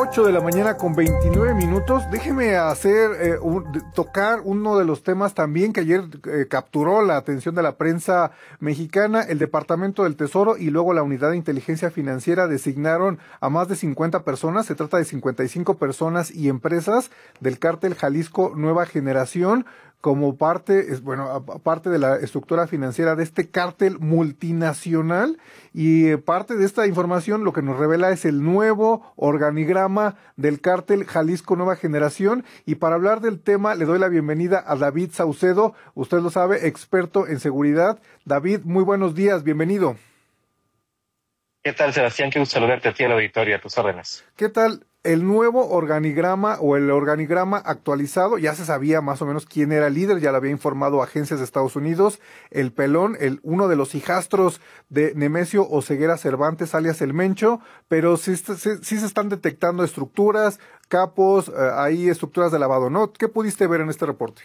8 de la mañana con 29 minutos. Déjeme tocar uno de los temas también que ayer capturó la atención de la prensa mexicana. El Departamento del Tesoro y luego la Unidad de Inteligencia Financiera designaron a más de 50 personas. Se trata de 55 personas y empresas del cártel Jalisco Nueva Generación como parte de la estructura financiera de este cártel multinacional. Y parte de esta información lo que nos revela es el nuevo organigrama del cártel Jalisco Nueva Generación. Y para hablar del tema le doy la bienvenida a David Saucedo, usted lo sabe, experto en seguridad. David, muy buenos días, bienvenido. ¿Qué tal, Sebastián? Qué gusto saludarte a ti, a la auditoría, a tus órdenes. ¿Qué tal? El nuevo organigrama o el organigrama actualizado, ya se sabía más o menos quién era el líder, ya lo había informado agencias de Estados Unidos, el Pelón, uno de los hijastros de Nemesio Oseguera Cervantes, alias el Mencho, pero sí se están detectando estructuras, capos, hay estructuras de lavado, ¿no? ¿Qué pudiste ver en este reporte?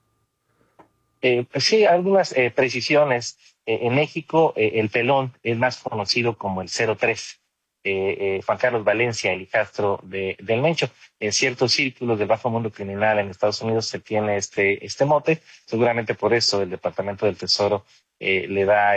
Pues sí, algunas precisiones. En México, el Pelón es más conocido como el 03. Juan Carlos Valencia, el hijastro del Mencho. En ciertos círculos del bajo mundo criminal en Estados Unidos se tiene este mote. Seguramente por eso el Departamento del Tesoro le da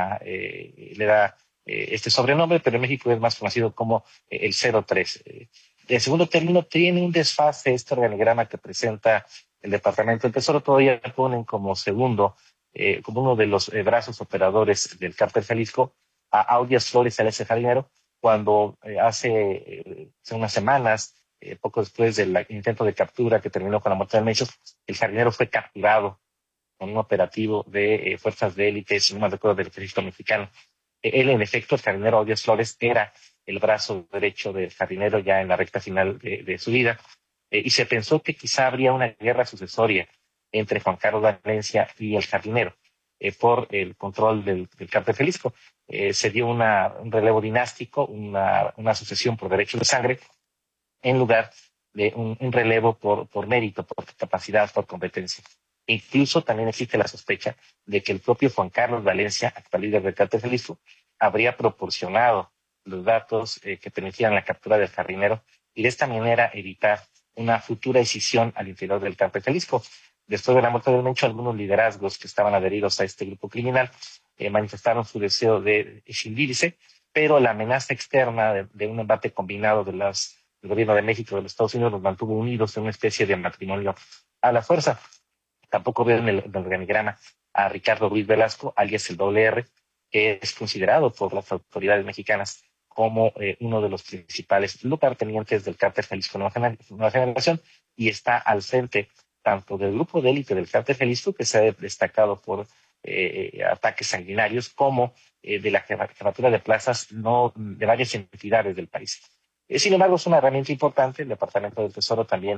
este sobrenombre, pero en México es más conocido como el 03. De segundo término, tiene un desfase este organigrama que presenta el Departamento del Tesoro. Todavía ponen como segundo, como uno de los brazos operadores del cártel Jalisco, a Audias Flores, alias El Jardinero, cuando hace unas semanas, poco después del intento de captura que terminó con la muerte del Mencho, el jardinero fue capturado con un operativo de fuerzas de élite, si no me recuerdo, del ejército mexicano. Él, en efecto, el jardinero Audias Flores, era el brazo derecho del jardinero ya en la recta final de su vida. Y se pensó que quizá habría una guerra sucesoria entre Juan Carlos Valencia y el jardinero por el control del cártel Jalisco. Se dio un relevo dinástico, una sucesión por derechos de sangre, en lugar de un relevo por mérito, por capacidad, por competencia. Incluso también existe la sospecha de que el propio Juan Carlos Valencia, actual líder del cártel Jalisco, habría proporcionado los datos que permitían la captura del jardinero y de esta manera evitar una futura escisión al interior del cártel Jalisco. Después de la muerte del Mencho, algunos liderazgos que estaban adheridos a este grupo criminal manifestaron su deseo de escindirse, pero la amenaza externa de un embate combinado del gobierno de México y de los Estados Unidos los mantuvo unidos en una especie de matrimonio a la fuerza. Tampoco veo en el organigrama a Ricardo Ruiz Velasco, alias el R, que es considerado por las autoridades mexicanas como uno de los principales lugartenientes del cártel Jalisco Nueva Generación, y está al frente tanto del grupo de élite del cártel Jalisco, que se ha destacado por ataques sanguinarios, como de la jefatura de plazas de varias entidades del país. Sin embargo, es una herramienta importante. El Departamento del Tesoro también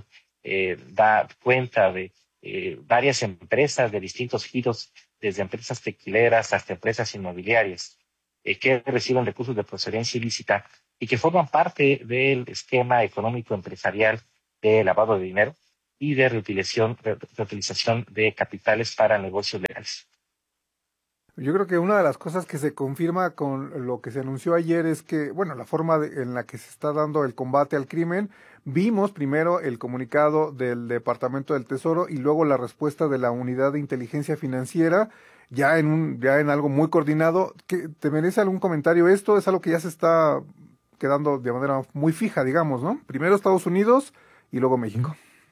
da cuenta de varias empresas de distintos giros, desde empresas tequileras hasta empresas inmobiliarias, que reciben recursos de procedencia ilícita y que forman parte del esquema económico empresarial de lavado de dinero y de reutilización de capitales para negocios legales. Yo creo que una de las cosas que se confirma con lo que se anunció ayer es que, bueno, la forma en la que se está dando el combate al crimen, vimos primero el comunicado del Departamento del Tesoro y luego la respuesta de la Unidad de Inteligencia Financiera, ya en algo muy coordinado. ¿Te merece algún comentario esto? Es algo que ya se está quedando de manera muy fija, digamos, ¿no? Primero Estados Unidos y luego México.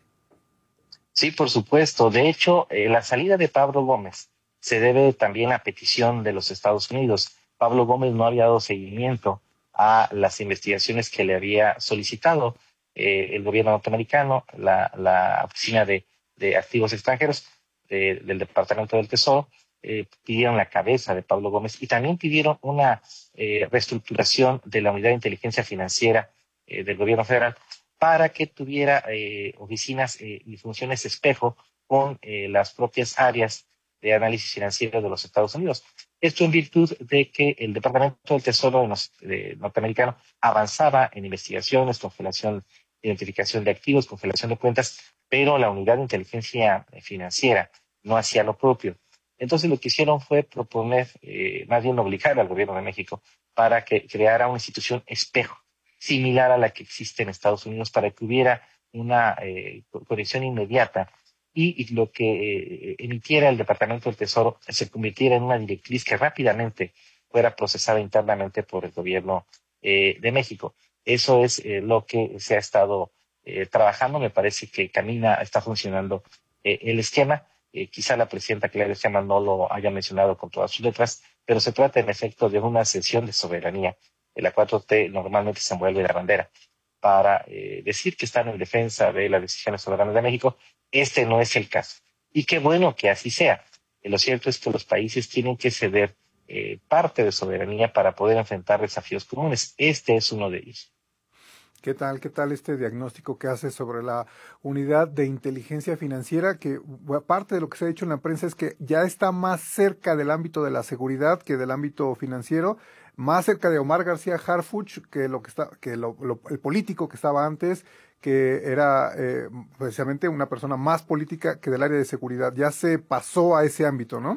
Sí, por supuesto. De hecho, la salida de Pablo Gómez se debe también a petición de los Estados Unidos. Pablo Gómez no había dado seguimiento a las investigaciones que le había solicitado el gobierno norteamericano, la Oficina de Activos Extranjeros del Departamento del Tesoro. Pidieron la cabeza de Pablo Gómez y también pidieron una reestructuración de la Unidad de Inteligencia Financiera del gobierno federal, para que tuviera oficinas y funciones espejo con las propias áreas de análisis financiero de los Estados Unidos. Esto en virtud de que el Departamento del Tesoro norteamericano avanzaba en investigaciones, congelación, identificación de activos, congelación de cuentas, pero la Unidad de Inteligencia Financiera no hacía lo propio. Entonces lo que hicieron fue proponer, más bien obligar al gobierno de México para que creara una institución espejo. similar a la que existe en Estados Unidos para que hubiera una conexión inmediata y lo que emitiera el Departamento del Tesoro se convirtiera en una directriz que rápidamente fuera procesada internamente por el gobierno de México. Eso es lo que se ha estado trabajando. Me parece que camina, está funcionando el esquema. Quizá la presidenta Claudia Sheinbaum no lo haya mencionado con todas sus letras, pero se trata en efecto de una cesión de soberanía. La 4T normalmente se envuelve la bandera para decir que están en defensa de las decisiones soberanas de México. Este no es el caso. Y qué bueno que así sea. Lo cierto es que los países tienen que ceder parte de soberanía para poder enfrentar desafíos comunes. Este es uno de ellos. Qué tal este diagnóstico que hace sobre la unidad de inteligencia financiera? Que parte de lo que se ha dicho en la prensa es que ya está más cerca del ámbito de la seguridad que del ámbito financiero, más cerca de Omar García Harfuch que lo que está, el político que estaba antes, que era precisamente una persona más política que del área de seguridad. Ya se pasó a ese ámbito, ¿no?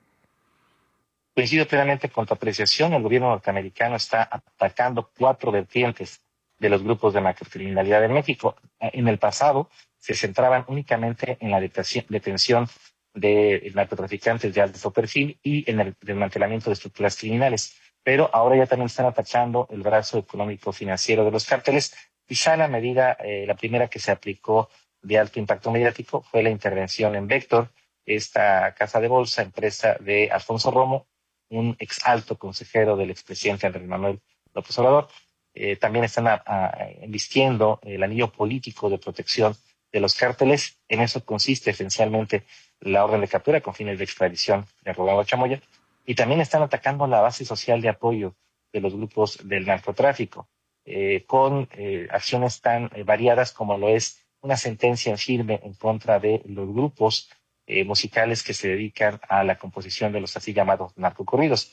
Coincido plenamente con tu apreciación. El gobierno norteamericano está atacando cuatro vertientes de los grupos de macrocriminalidad en México. En el pasado se centraban únicamente en la detención de narcotraficantes de alto perfil y en el desmantelamiento de estructuras criminales. Pero ahora ya también están atacando el brazo económico financiero de los cárteles. Quizá la medida, la primera que se aplicó de alto impacto mediático fue la intervención en Vector, esta casa de bolsa, empresa de Alfonso Romo, un ex alto consejero del expresidente Andrés Manuel López Obrador. También están vistiendo el anillo político de protección de los cárteles. En eso consiste esencialmente la orden de captura con fines de extradición de Rolando Chamoya. Y también están atacando la base social de apoyo de los grupos del narcotráfico, con acciones tan variadas como lo es una sentencia en firme en contra de los grupos musicales que se dedican a la composición de los así llamados narcocorridos.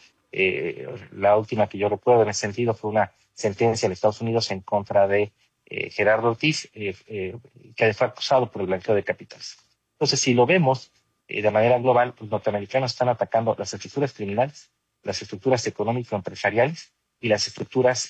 La última que yo recuerdo en ese sentido fue una sentencia en Estados Unidos en contra de Gerardo Ortiz, que fue acusado por el blanqueo de capitales. Entonces, si lo vemos de manera global, los norteamericanos están atacando las estructuras criminales, las estructuras económico-empresariales y las estructuras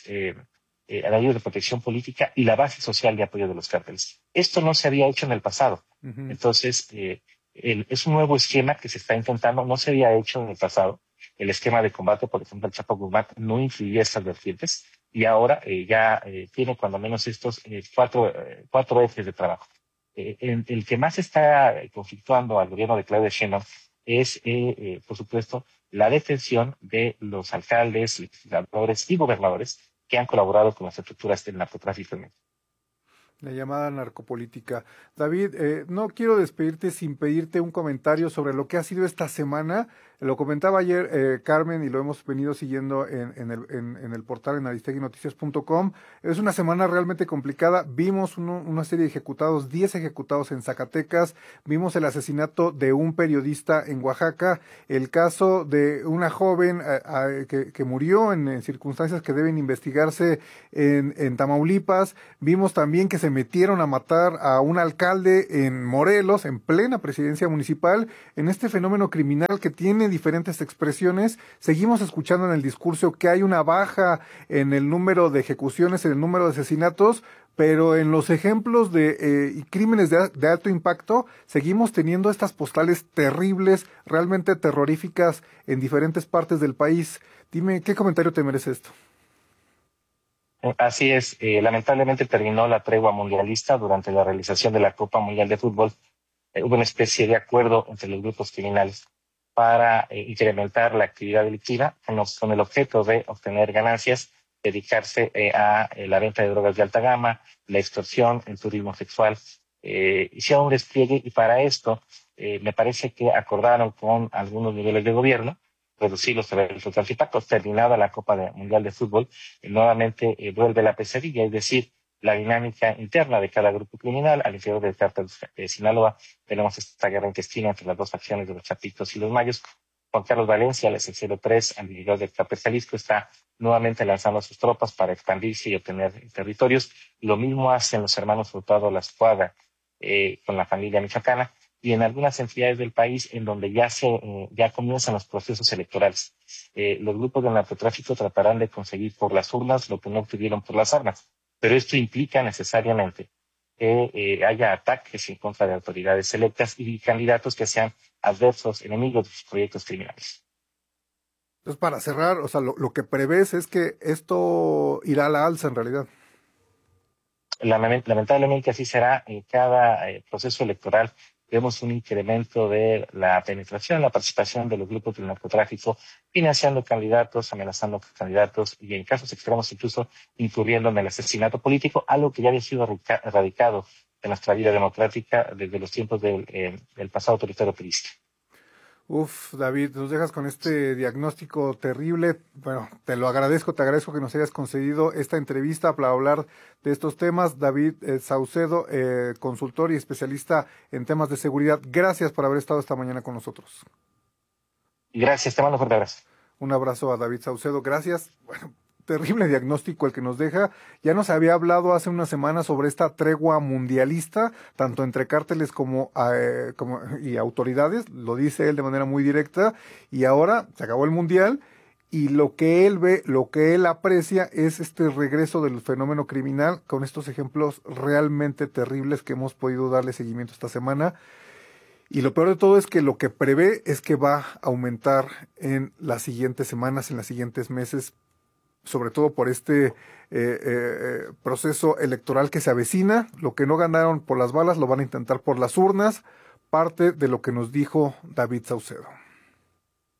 a la ley de protección política y la base social de apoyo de los cárteles. Esto no se había hecho en el pasado. Uh-huh. Entonces, es un nuevo esquema que se está intentando, no se había hecho en el pasado. El esquema de combate, por ejemplo, el Chapo Guzmán no incluía estas vertientes y ahora ya tiene cuando menos estos cuatro ejes de trabajo. El que más está conflictuando al gobierno de Claudia Sheinbaum es, por supuesto, la detención de los alcaldes, legisladores y gobernadores que han colaborado con las estructuras del narcotráfico en México. La llamada narcopolítica. David, no quiero despedirte sin pedirte un comentario sobre lo que ha sido esta semana. Lo comentaba ayer Carmen y lo hemos venido siguiendo en el portal en aristeguinoticias.com. Es una semana realmente complicada. Vimos una serie de ejecutados, 10 ejecutados en Zacatecas. Vimos el asesinato de un periodista en Oaxaca. El caso de una joven que murió en circunstancias que deben investigarse en Tamaulipas. Vimos también que se metieron a matar a un alcalde en Morelos, en plena presidencia municipal, en este fenómeno criminal que tiene diferentes expresiones. Seguimos escuchando en el discurso que hay una baja en el número de ejecuciones, en el número de asesinatos, pero en los ejemplos de crímenes de alto impacto, seguimos teniendo estas postales terribles, realmente terroríficas en diferentes partes del país. Dime, ¿qué comentario te merece esto? Así es, lamentablemente terminó la tregua mundialista durante la realización de la Copa Mundial de Fútbol. Hubo una especie de acuerdo entre los grupos criminales para incrementar la actividad delictiva con el objeto de obtener ganancias, dedicarse a la venta de drogas de alta gama, la extorsión, el turismo sexual. Hicieron un despliegue y para esto me parece que acordaron con algunos niveles de gobierno reducir los eventos impactos. Terminada la Copa Mundial de Fútbol, nuevamente vuelve la pesadilla, es decir, la dinámica interna de cada grupo criminal. Al interior del cártel de Sinaloa tenemos esta guerra intestina entre las dos facciones de los Chapitos y los Mayos. Juan Carlos Valencia, el S03, al interior del cártel Jalisco, está nuevamente lanzando sus tropas para expandirse y obtener territorios. Lo mismo hacen los hermanos Hurtado La Escuadra con la familia michoacana. y en algunas entidades del país en donde ya comienzan los procesos electorales. Los grupos del narcotráfico tratarán de conseguir por las urnas lo que no obtuvieron por las armas, pero esto implica necesariamente que haya ataques en contra de autoridades electas y candidatos que sean adversos, enemigos de sus proyectos criminales. Entonces, para cerrar, o sea, lo que prevés es que esto irá a la alza en realidad. Lamentablemente así será en cada proceso electoral. Vemos un incremento de la penetración, la participación de los grupos del narcotráfico, financiando candidatos, amenazando candidatos y en casos extremos incluso incurriendo en el asesinato político, algo que ya había sido erradicado de nuestra vida democrática desde los tiempos del pasado autoritario perista. Uf, David, nos dejas con este diagnóstico terrible. Bueno, te agradezco que nos hayas concedido esta entrevista para hablar de estos temas. David Saucedo, consultor y especialista en temas de seguridad. Gracias por haber estado esta mañana con nosotros. Gracias, te mando un fuerte abrazo. Un abrazo a David Saucedo, gracias. Bueno, terrible diagnóstico el que nos deja. Ya nos había hablado hace una semana sobre esta tregua mundialista, tanto entre cárteles y autoridades, lo dice él de manera muy directa, y ahora se acabó el mundial, y lo que él ve, lo que él aprecia es este regreso del fenómeno criminal con estos ejemplos realmente terribles que hemos podido darle seguimiento esta semana. Y lo peor de todo es que lo que prevé es que va a aumentar en las siguientes semanas, en los siguientes meses, sobre todo por este proceso electoral que se avecina. Lo que no ganaron por las balas lo van a intentar por las urnas, parte de lo que nos dijo David Saucedo.